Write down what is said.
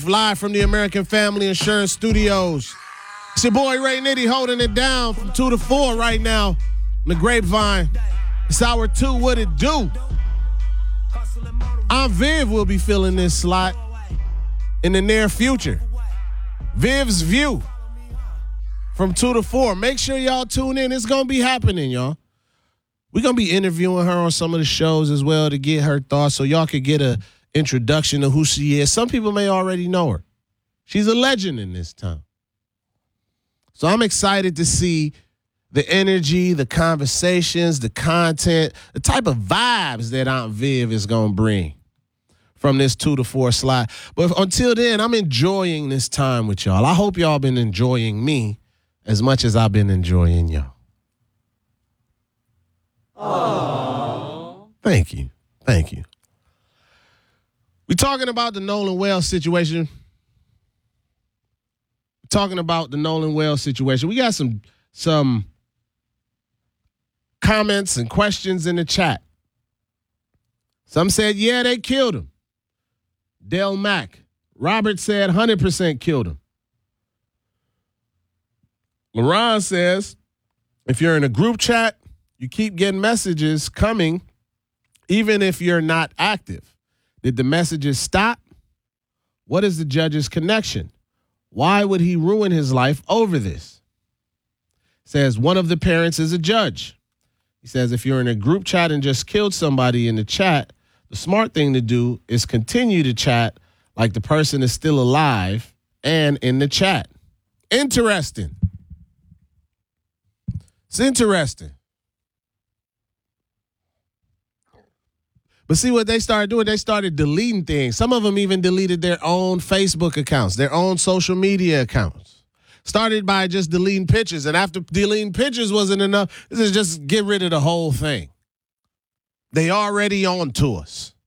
Live from the American Family Insurance Studios. It's your boy Ray Nitty holding it down from 2 to 4 right now on the Grapevine. It's hour 2. What it do? I'm Viv will be filling this slot in the near future. Viv's View from 2 to 4. Make sure y'all tune in. It's going to be happening, y'all. We're going to be interviewing her on some of the shows as well to get her thoughts so y'all could get a introduction to who she is. Some people may already know her. She's a legend in this town. So I'm excited to see the energy, the conversations, the content, the type of vibes that Aunt Viv is going to bring from this 2 to 4 slot. But until then, I'm enjoying this time with y'all. I hope y'all been enjoying me as much as I've been enjoying y'all. Aww. Thank you. Thank you. We're talking about the Nolan Wells situation. We got some comments and questions in the chat. Some said, yeah, they killed him. Del Mack. Robert said 100% killed him. LaRon says, if you're in a group chat, you keep getting messages coming even if you're not active. Did the messages stop? What is the judge's connection? Why would he ruin his life over this? Says one of the parents is a judge. He says if you're in a group chat and just killed somebody in the chat, the smart thing to do is continue to chat like the person is still alive and in the chat. Interesting. It's interesting. But see what they started doing? They started deleting things. Some of them even deleted their own Facebook accounts, their own social media accounts. Started by just deleting pictures. And after deleting pictures wasn't enough, this is just get rid of the whole thing. They already on to us.